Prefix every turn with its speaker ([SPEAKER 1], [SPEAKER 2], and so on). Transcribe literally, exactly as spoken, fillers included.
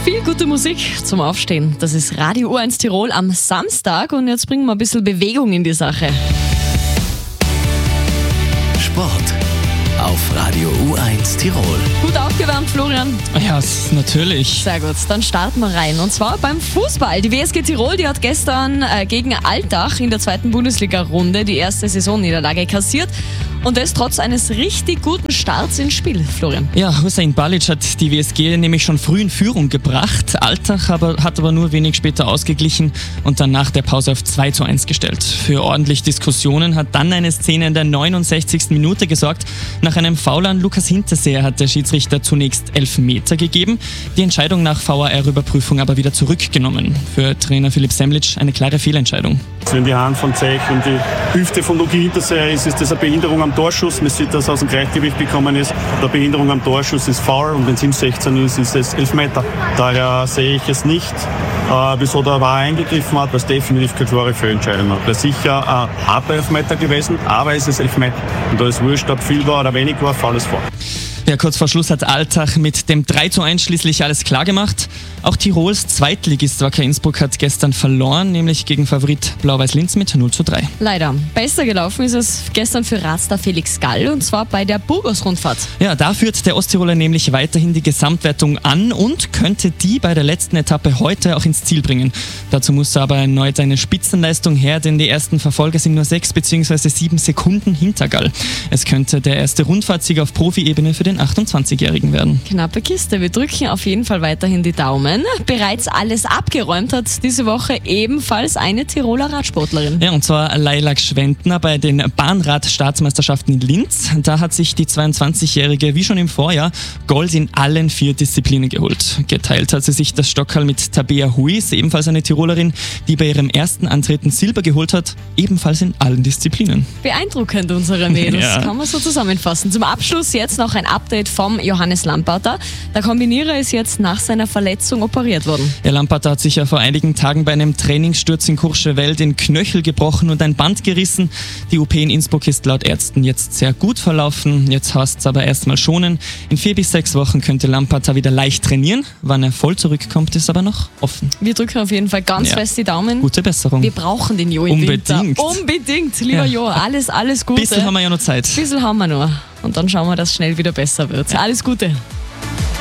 [SPEAKER 1] Viel gute Musik zum Aufstehen. Das ist Radio U eins Tirol am Samstag und jetzt bringen wir ein bisschen Bewegung in die Sache.
[SPEAKER 2] Sport auf Radio U eins Tirol.
[SPEAKER 1] Gut aufgewärmt, Florian?
[SPEAKER 3] Ja, natürlich.
[SPEAKER 1] Sehr gut, dann starten wir rein. Und zwar beim Fußball. Die W S G Tirol, die hat gestern äh, gegen Altach in der zweiten Bundesliga-Runde die erste Saisonniederlage kassiert. Und das trotz eines richtig guten Starts ins Spiel, Florian.
[SPEAKER 3] Ja, Hussein Balic hat die W S G nämlich schon früh in Führung gebracht. Altach aber, hat aber nur wenig später ausgeglichen und dann nach der Pause auf zwei zu eins gestellt. Für ordentlich Diskussionen hat dann eine Szene in der neunundsechzigsten Minute gesorgt. Nach einem Foul an Lukas Hinterseher hat der Schiedsrichter zunächst Elfmeter gegeben, die Entscheidung nach V A R-Überprüfung aber wieder zurückgenommen. Für Trainer Philipp Semlitsch eine klare Fehlentscheidung.
[SPEAKER 4] Wenn die Hand von Zeich und die Hüfte von Luki Hinterseher ist, ist das eine Behinderung am Torschuss. Man sieht, dass er aus dem Gleichgewicht gekommen ist. Eine Behinderung am Torschuss ist Foul und wenn es im sechzehn ist, ist es Elfmeter. Daher sehe ich es nicht, äh, wieso der V A R eingegriffen hat, was definitiv keine klare Fehlentscheidung hat. Das ist sicher ein harter Elfmeter gewesen, aber es ist Elfmeter. Und da ist wurscht, ob viel war oder wenig war, Foul ist Foul.
[SPEAKER 3] Ja, kurz vor Schluss hat Altach mit dem drei zu eins schließlich alles klar gemacht. Auch Tirols Zweitligist Wacker Innsbruck hat gestern verloren, nämlich gegen Favorit Blau-Weiß Linz mit null zu drei.
[SPEAKER 1] Leider. Besser gelaufen ist es gestern für Radstar Felix Gall und zwar bei der Burgos-Rundfahrt.
[SPEAKER 3] Ja, da führt der Osttiroler nämlich weiterhin die Gesamtwertung an und könnte die bei der letzten Etappe heute auch ins Ziel bringen. Dazu muss aber erneut eine Spitzenleistung her, denn die ersten Verfolger sind nur sechs bzw. sieben Sekunden hinter Gall. Es könnte der erste Rundfahrtsieg auf Profi-Ebene für den achtundzwanzigjährigen werden.
[SPEAKER 1] Knappe Kiste. Wir drücken auf jeden Fall weiterhin die Daumen. Bereits alles abgeräumt hat diese Woche ebenfalls eine Tiroler Radsportlerin.
[SPEAKER 3] Ja, und zwar Laila Gschwendtner bei den Bahnrad-Staatsmeisterschaften in Linz. Da hat sich die zweiundzwanzigjährige wie schon im Vorjahr Gold in allen vier Disziplinen geholt. Geteilt hat sie sich das Stockerl mit Tabea Huis, ebenfalls eine Tirolerin, die bei ihrem ersten Antreten Silber geholt hat, ebenfalls in allen Disziplinen.
[SPEAKER 1] Beeindruckend, unsere Mädels,
[SPEAKER 3] Ja.
[SPEAKER 1] kann man so zusammenfassen. Zum Abschluss jetzt noch ein Update vom Johannes Lamparter. Der Kombinierer ist jetzt nach seiner Verletzung operiert worden.
[SPEAKER 3] Ja, Lamparter hat sich ja vor einigen Tagen bei einem Trainingssturz in Courchevel den Knöchel gebrochen und ein Band gerissen. Die U P in Innsbruck ist laut Ärzten jetzt sehr gut verlaufen. Jetzt heißt es aber erstmal schonen. In vier bis sechs Wochen könnte Lamparter wieder leicht trainieren. Wann er voll zurückkommt, ist aber noch offen.
[SPEAKER 1] Wir drücken auf jeden Fall ganz
[SPEAKER 3] Ja.
[SPEAKER 1] fest die Daumen.
[SPEAKER 3] Gute Besserung.
[SPEAKER 1] Wir brauchen den Jo im
[SPEAKER 3] Unbedingt.
[SPEAKER 1] Winter. Unbedingt, lieber
[SPEAKER 3] Ja.
[SPEAKER 1] Jo. Alles, alles Gute.
[SPEAKER 3] Bisschen haben wir ja noch Zeit.
[SPEAKER 1] Bisschen haben wir noch. Und dann schauen wir, dass es schnell wieder besser wird. Alles Gute.